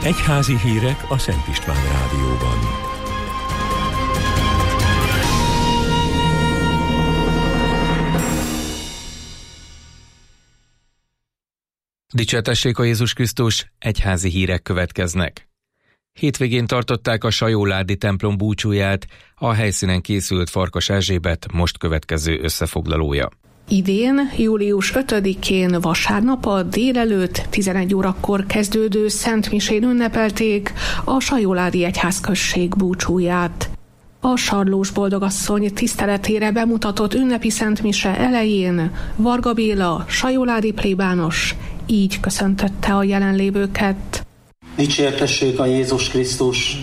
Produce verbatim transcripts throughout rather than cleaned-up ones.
Egyházi hírek a Szent István Rádióban. Dicsértessék a Jézus Krisztus, egyházi hírek következnek. Hétvégén tartották a sajóládi templom búcsúját, a helyszínen készült Farkas Erzsébet most következő összefoglalója. Idén, július ötödikén vasárnap a délelőtt tizenegy órakor kezdődő szentmisén ünnepelték a sajóládi egyházközség búcsúját. A Sarlós Boldogasszony tiszteletére bemutatott ünnepi szentmise elején Varga Béla, sajóládi plébános így köszöntötte a jelenlévőket. Dicsértessék a Jézus Krisztus!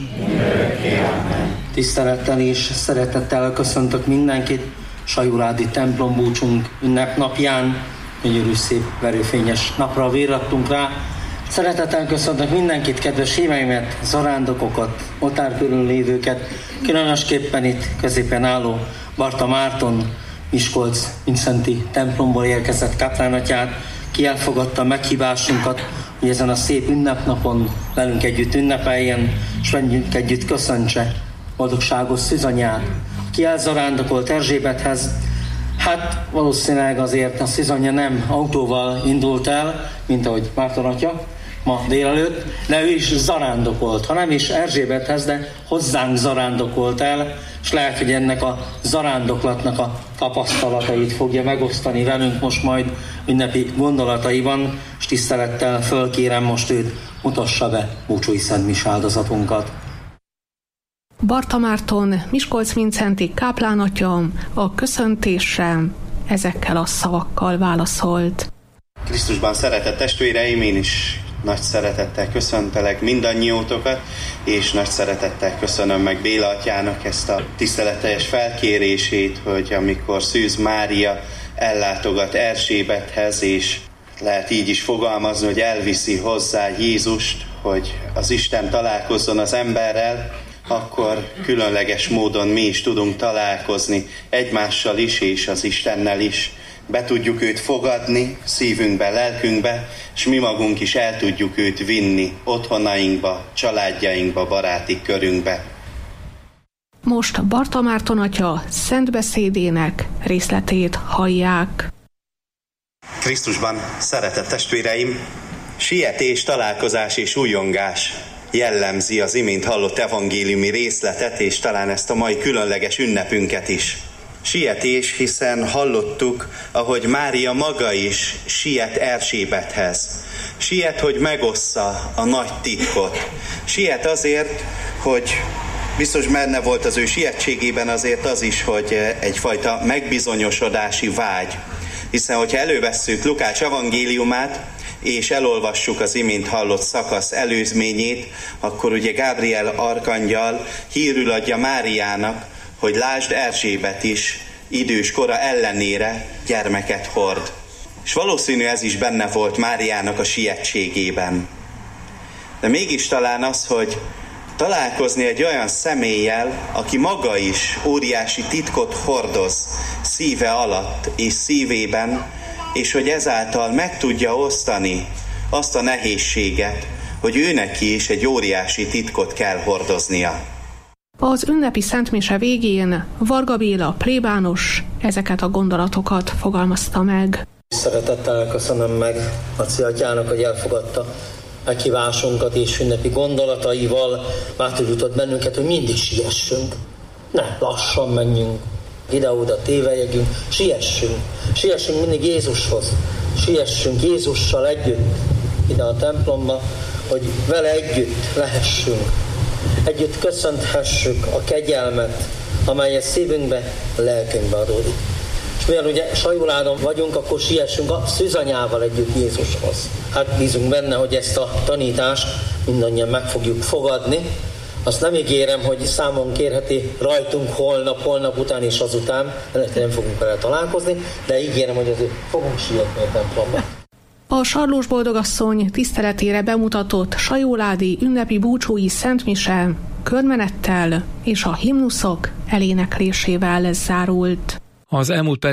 Tisztelettel és szeretettel köszöntök mindenkit sajóládi templom búcsunk ünnepnapján. Gyönyörű, szép, verőfényes napra vérattunk rá. Szeretettel köszöntök mindenkit, kedves híveimet, zarándokokat, oltár körül lévőket, különösképpen itt középen álló Barta Márton, Miskolc Vincenti templomból érkezett káplánatját, ki elfogadta meghívásunkat, hogy ezen a szép ünnepnapon velünk együtt ünnepeljen, és velünk együtt köszöntse boldogságos szűzanyját, ki elzarándokolt Erzsébethez. Hát valószínűleg azért a szűzanyja nem autóval indult el, mint ahogy Márton atya ma délelőtt, de ő is zarándokolt, ha nem is Erzsébethez, de hozzánk zarándokolt el, és lehet, hogy ennek a zarándoklatnak a tapasztalatait fogja megosztani velünk most majd ünnepi gondolataiban, és tisztelettel fölkérem most őt, mutassa be búcsúi szentmis áldozatunkat. Barta Márton, Miskolc-Vincenti káplánatya a köszöntésre ezekkel a szavakkal válaszolt. Krisztusban szeretett testvéreim, én is nagy szeretettel köszöntelek mindannyiótokat, és nagy szeretettel köszönöm meg Béla atyának ezt a tiszteletteljes felkérését, hogy amikor Szűz Mária ellátogat Erzsébethez, és lehet így is fogalmazni, hogy elviszi hozzá Jézust, hogy az Isten találkozzon az emberrel, akkor különleges módon mi is tudunk találkozni egymással is, és az Istennel is. Be tudjuk őt fogadni szívünkbe, lelkünkbe, és mi magunk is el tudjuk őt vinni otthonainkba, családjainkba, baráti körünkbe. Most Barta Márton atya szent beszédének részletét hallják. Krisztusban szeretett testvéreim, sietés, találkozás és újongás jellemzi az imént hallott evangéliumi részletet, és talán ezt a mai különleges ünnepünket is. Sietés, hiszen hallottuk, ahogy Mária maga is siet Erzsébethez. Siet, hogy megossza a nagy titkot. Siet azért, hogy biztos benne volt az ő sietségében azért az is, hogy egyfajta megbizonyosodási vágy. Hiszen, hogyha elővesszük Lukács evangéliumát, és elolvassuk az imént hallott szakasz előzményét, akkor ugye Gábriel arkangyal hírül adja Máriának, hogy lásd, Erzsébet is idős kora ellenére gyermeket hord. És valószínű ez is benne volt Máriának a sietségében. De mégis talán az, hogy találkozni egy olyan személlyel, aki maga is óriási titkot hordoz szíve alatt és szívében, és hogy ezáltal meg tudja osztani azt a nehézséget, hogy ő neki is egy óriási titkot kell hordoznia. Az ünnepi szentmise végén Varga Béla plébános ezeket a gondolatokat fogalmazta meg. Szeretettel köszönöm meg Maci atyának, hogy elfogadta meghívásunkat és ünnepi gondolataival bátorított bennünket, hogy mindig siessünk. Ne, lassan menjünk, ide-oda tévejegjünk, siessünk. Siessünk mindig Jézushoz. Siessünk Jézussal együtt ide a templomba, hogy vele együtt lehessünk. Együtt köszönthessük a kegyelmet, amelyet szívünkbe, lelkünkbe adódik. És mivel ugye sajóládon vagyunk, akkor siessünk a szűzanyával együtt Jézushoz. Hát bízunk benne, hogy ezt a tanítást mindannyian meg fogjuk fogadni. Azt nem ígérem, hogy számon kérheti rajtunk holnap, holnap után és azután, mert nem fogunk vele találkozni, de ígérem, hogy azért fogunk sietni a templomba. A Sarlós Boldogasszony tiszteletére bemutatott sajóládi ünnepi búcsúi szentmise körmenettel és a himnuszok eléneklésével zárult. Az elmúlt